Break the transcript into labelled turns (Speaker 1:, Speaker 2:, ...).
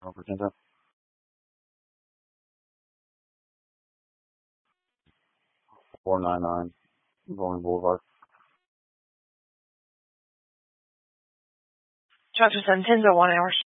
Speaker 1: For Tinta. 499 Bowling Boulevard.
Speaker 2: Chapter 7, Tinta, 1 hour.